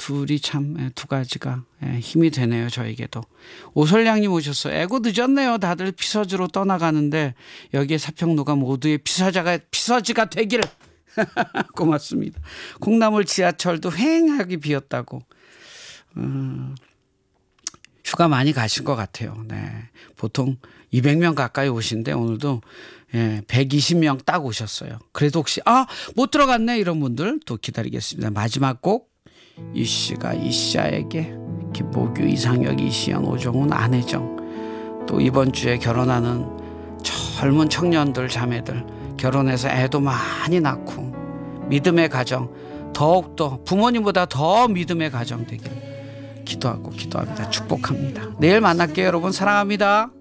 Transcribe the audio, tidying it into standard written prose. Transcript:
둘이 참 두 가지가 힘이 되네요. 저에게도. 오설량님 오셨어요. 애고 늦었네요. 다들 피서지로 떠나가는데 여기에 사평로가 모두의 피서지가 되길. 고맙습니다. 콩나물 지하철도 휑하게 비었다고. 휴가 많이 가신 것 같아요. 네. 보통 200명 가까이 오신데 오늘도 120명 딱 오셨어요. 그래도 혹시 못 들어갔네 이런 분들 또 기다리겠습니다. 마지막 곡 이씨가 이씨에게 김보규 이상혁 이시연 오종훈 안혜정 또 이번 주에 결혼하는 젊은 청년들 자매들 결혼해서 애도 많이 낳고 믿음의 가정 더욱더 부모님보다 더 믿음의 가정 되길 기도하고 기도합니다. 축복합니다. 내일 만날게요 여러분. 사랑합니다.